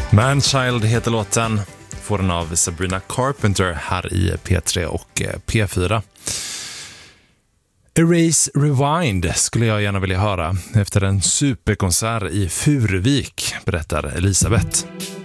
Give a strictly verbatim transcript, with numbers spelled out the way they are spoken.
Manchild heter låten, får den av Sabrina Carpenter här i P tre och P fyra. Erase Rewind skulle jag gärna vilja höra efter en superkonsert i Furuvik, berättar Elisabeth.